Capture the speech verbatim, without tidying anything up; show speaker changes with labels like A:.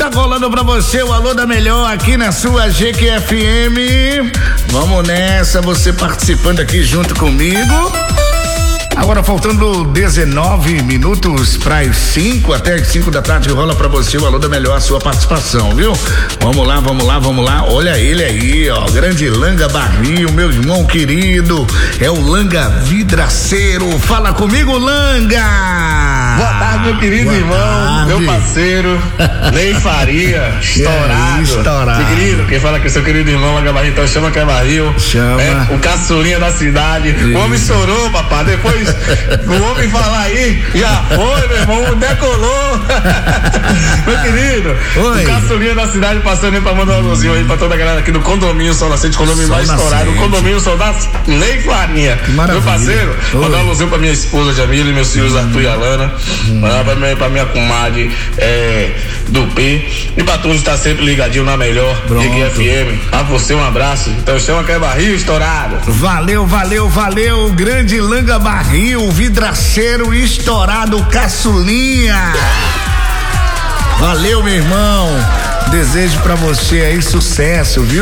A: Tá rolando pra você o Alô da Melhor aqui na sua G Q F M. Vamos nessa, você participando aqui junto comigo. Agora faltando dezenove minutos para as cinco, até as cinco da tarde rola pra você o Alô da Melhor, a sua participação, viu? Vamos lá, vamos lá, vamos lá. Olha ele aí, ó, grande Langa Barril, meu irmão querido, é o Langa Vidraceiro. Fala comigo, Langa!
B: Boa tarde, meu querido Boa irmão, tarde. Meu parceiro, Ney Faria, estourado.
A: É, estourado.
B: Meu querido, quem fala que é seu querido irmão Langa Barril, então chama que é Barril.
A: Chama.
B: É, o caçulinha da cidade. Isso. O homem estourou, papá, depois o homem falar aí, já foi, meu irmão, decolou. Meu querido, Oi. O caçulinha da cidade passando aí pra mandar um alôzinho aí pra toda a galera aqui do condomínio Sol Nascente, condomínio Sol mais Nascente. Estourado, o condomínio Sol da Ney Farinha. Meu parceiro, Oi. Mandar um alôzinho pra minha esposa Jamila e meus filhos hum. Arthur e Alana, hum. mandar pra minha, pra minha comadre é, do P, e pra todos estar sempre ligadinho na melhor G Q F M. A você um abraço, então chama que é Barril estourado.
A: Valeu, valeu, valeu, grande Langa Barril, vidraceiro estourado, caçulinha. Valeu, meu irmão. Desejo pra você aí sucesso, viu?